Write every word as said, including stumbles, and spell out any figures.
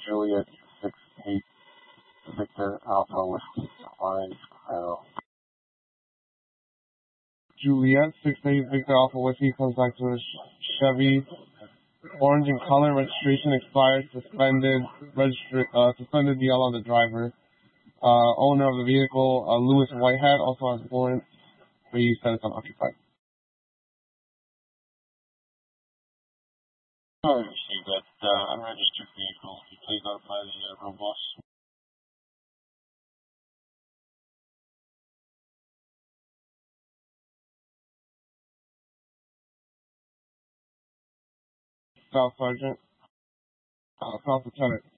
Juliet six eight Victor Alpha Whiskey Orange Crow. Juliet six eight Victor Alpha Whiskey comes back to a Chevy. Orange in color, registration expired, suspended, registry, uh, suspended D L on the driver. Uh, owner of the vehicle, uh, Lewis Whitehead, also has warrants, but you said it's unoccupied. Sorry to see that, uh, unregistered vehicle. Please notify the uh, road boss. Staff Sergeant, uh, Staff Lieutenant.